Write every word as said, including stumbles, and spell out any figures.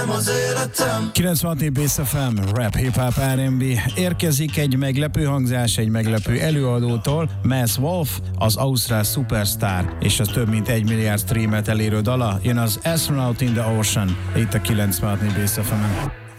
kilencvenhat Bass ef em, rap, hip-hop, er end bé. Érkezik egy meglepő hangzás, egy meglepő előadótól, Mass Wolf, az ausztrál superstar, és az több mint egy milliárd streamet elérő dala, jön az Astronaut in the Ocean, itt a kilencvenhat Bass ef em-en.